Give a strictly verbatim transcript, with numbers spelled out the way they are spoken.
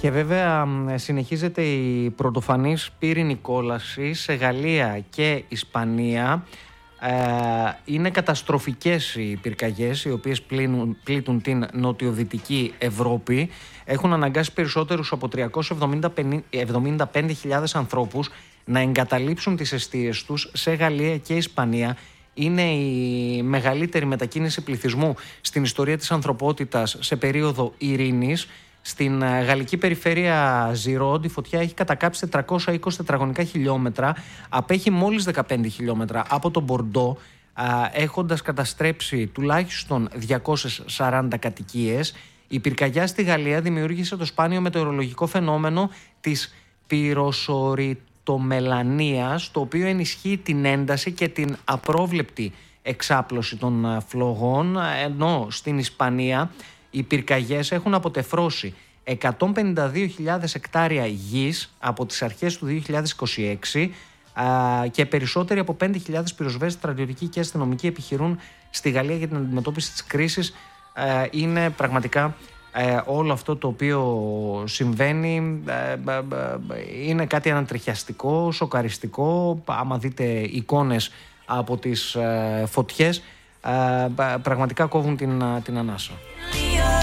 Και βέβαια συνεχίζεται η πρωτοφανής πύρινη κόλαση σε Γαλλία και Ισπανία. Είναι καταστροφικές οι πυρκαγιές, οι οποίες πλήνουν, πλήττουν την νοτιοδυτική Ευρώπη. Έχουν αναγκάσει περισσότερους από τριακόσιες εβδομήντα πέντε χιλιάδες ανθρώπους να εγκαταλείψουν τις εστίες τους σε Γαλλία και Ισπανία. Είναι η μεγαλύτερη μετακίνηση πληθυσμού στην ιστορία της ανθρωπότητας σε περίοδο ειρήνης. Στην γαλλική περιφέρεια Ζιρόντ η φωτιά έχει κατακάψει τετρακόσια είκοσι τετραγωνικά χιλιόμετρα, απέχει μόλις δεκαπέντε χιλιόμετρα από τον Μπορντό, έχοντας καταστρέψει τουλάχιστον διακόσιες σαράντα κατοικίες. Η πυρκαγιά στη Γαλλία δημιούργησε το σπάνιο μετεωρολογικό φαινόμενο της πυροσωριτομελανίας, το οποίο ενισχύει την ένταση και την απρόβλεπτη εξάπλωση των φλογών, ενώ στην Ισπανία οι πυρκαγιές έχουν αποτεφρώσει εκατόν πενήντα δύο χιλιάδες εκτάρια γης από τις αρχές του δύο χιλιάδες είκοσι έξι και περισσότεροι από πέντε χιλιάδες πυροσβέστες, στρατιωτικοί και αστυνομικοί επιχειρούν στη Γαλλία για την αντιμετώπιση της κρίσης. Είναι πραγματικά όλο αυτό το οποίο συμβαίνει, είναι κάτι ανατριχιαστικό, σοκαριστικό. Άμα δείτε εικόνες από τις φωτιές, πραγματικά κόβουν την, την ανάσα.